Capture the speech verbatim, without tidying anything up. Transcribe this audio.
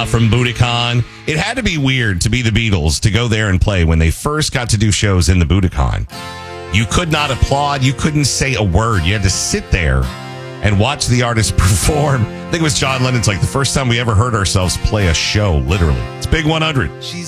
from Budokan. It had to be weird to be the Beatles, to go there and play when they first got to do shows in the Budokan. You could not applaud. You couldn't say a word. You had to sit there and watch the artist perform. I think it was John Lennon's like the first time we ever heard ourselves play a show, literally. It's Big one hundred. She's